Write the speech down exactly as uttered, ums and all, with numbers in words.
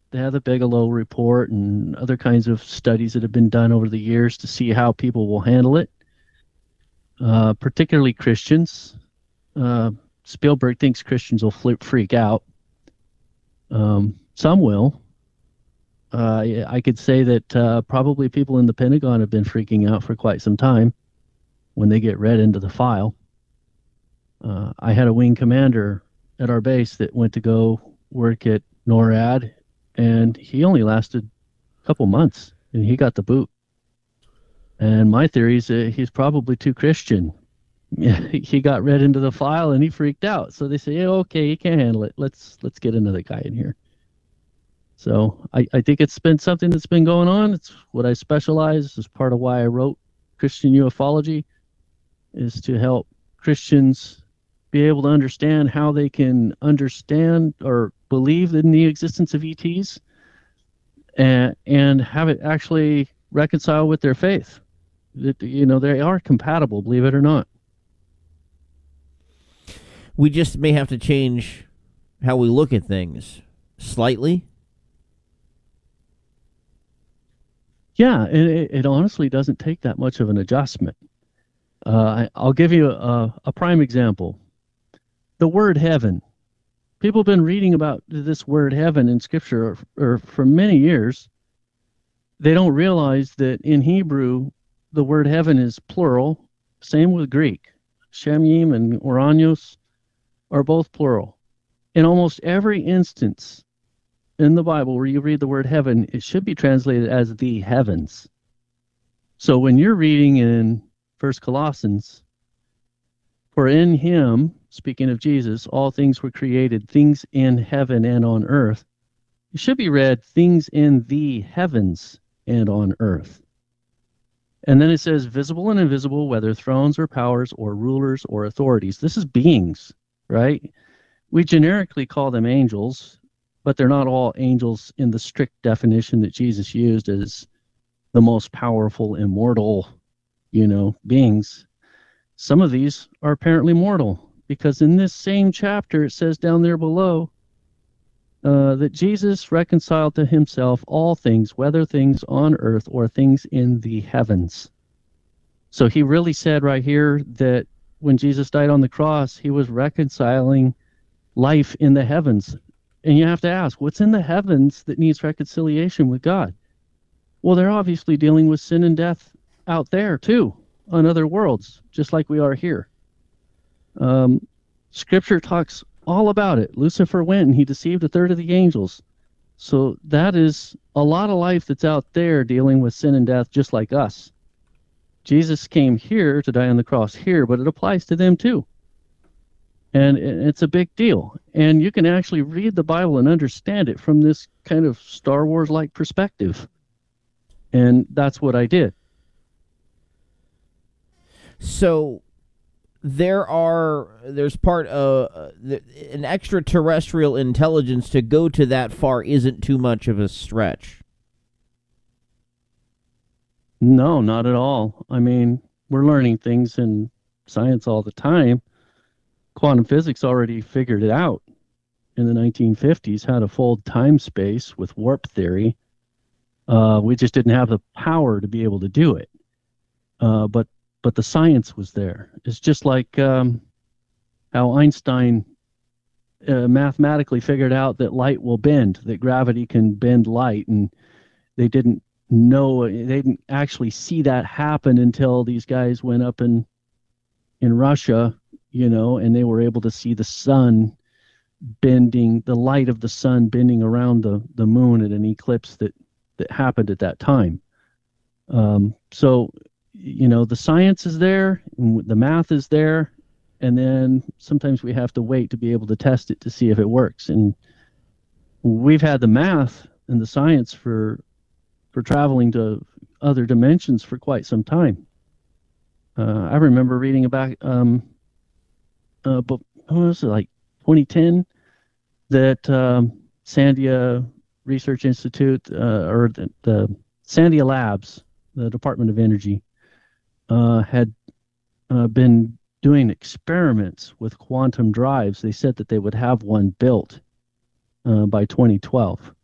they have the Bigelow report and other kinds of studies that have been done over the years to see how people will handle it, uh, particularly Christians. Uh, Spielberg thinks Christians will flip, freak out. Um, some will. Uh, I could say that uh, probably people in the Pentagon have been freaking out for quite some time when they get read into the file. Uh, I had a wing commander at our base that went to go work at NORAD, and he only lasted a couple months, and he got the boot. And my theory is that he's probably too Christian. He got read into the file, and he freaked out. So they say, yeah, okay, he can't handle it. Let's let's get another guy in here. So I, I think it's been something that's been going on. It's what I specialize. It's part of why I wrote Christian ufology, is to help Christians be able to understand how they can understand or believe in the existence of E Ts and, and have it actually reconcile with their faith. That, you know, they are compatible, believe it or not. We just may have to change how we look at things slightly. Yeah, it, it honestly doesn't take that much of an adjustment. Uh, I'll give you a, a prime example. The word heaven. People have been reading about this word heaven in Scripture or, or for many years. They don't realize that in Hebrew, the word heaven is plural. Same with Greek. Shemyim and Oranios are both plural. In almost every instance in the Bible where you read the word heaven, it should be translated as the heavens. So when you're reading in First Colossians, for in him, speaking of Jesus, all things were created, things in heaven and on earth. It should be read, things in the heavens and on earth. And then it says, visible and invisible, whether thrones or powers or rulers or authorities. This is beings, right? We generically call them angels, but they're not all angels in the strict definition that Jesus used as the most powerful, immortal, you know, beings. Some of these are apparently mortal, because in this same chapter, it says down there below uh, that Jesus reconciled to himself all things, whether things on earth or things in the heavens. So he really said right here that when Jesus died on the cross, he was reconciling life in the heavens. And you have to ask, what's in the heavens that needs reconciliation with God? Well, they're obviously dealing with sin and death out there too, on other worlds, just like we are here. Um, scripture talks all about it. Lucifer went and he deceived a third of the angels. So that is a lot of life that's out there dealing with sin and death, just like us. Jesus came here to die on the cross here, but it applies to them too. And it's a big deal. And you can actually read the Bible and understand it from this kind of Star Wars-like perspective. And that's what I did. So there are there's part of uh, the, an extraterrestrial intelligence to go to that far isn't too much of a stretch. No, not at all. I mean, we're learning things in science all the time. Quantum physics already figured it out in the nineteen fifties, how to fold time-space with warp theory. Uh, we just didn't have the power to be able to do it. Uh, but but the science was there. It's just like um, how Einstein uh, mathematically figured out that light will bend, that gravity can bend light, and they didn't know, they didn't actually see that happen until these guys went up in in Russia, you know, and they were able to see the sun bending, the light of the sun bending around the, the moon at an eclipse that, that happened at that time. Um, so, you know, the science is there, and the math is there, and then sometimes we have to wait to be able to test it to see if it works. And we've had the math and the science for for traveling to other dimensions for quite some time. Uh, I remember reading about, um, uh, but what was it, like twenty ten, that um, Sandia Research Institute, uh, or the, the Sandia Labs, the Department of Energy, uh, had uh, been doing experiments with quantum drives. They said that they would have one built uh, by twenty twelve.